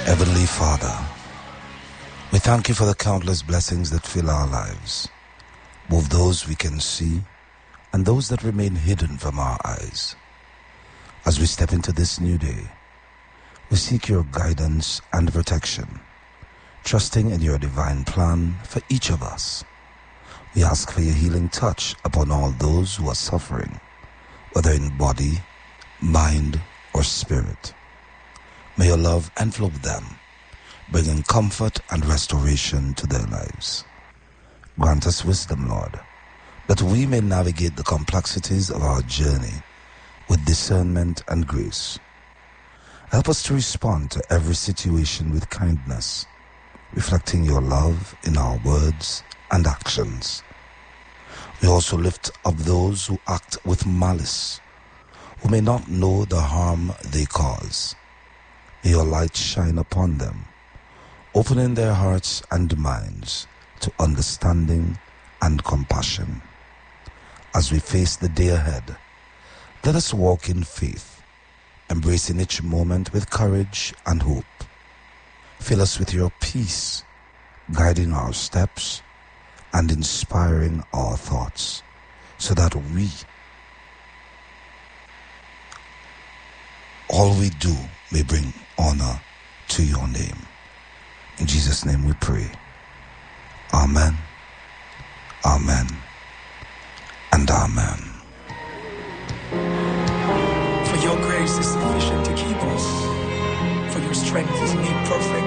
Heavenly Father, we thank you for the countless blessings that fill our lives, both those we can see and those that remain hidden from our eyes. As we step into this new day, we seek your guidance and protection, trusting in your divine plan for each of us. We ask for your healing touch upon all those who are suffering, whether in body, mind, or spirit. May your love envelop them, bringing comfort and restoration to their lives. Grant us wisdom, Lord, that we may navigate the complexities of our journey with discernment and grace. Help us to respond to every situation with kindness, reflecting your love in our words and actions. We also lift up those who act with malice, who may not know the harm they cause. May your light shine upon them, opening their hearts and minds to understanding and compassion. As we face the day ahead, let us walk in faith, embracing each moment with courage and hope. Fill us with your peace, guiding our steps and inspiring our thoughts, so that all we do may bring honor to your name. In Jesus' name we pray. Amen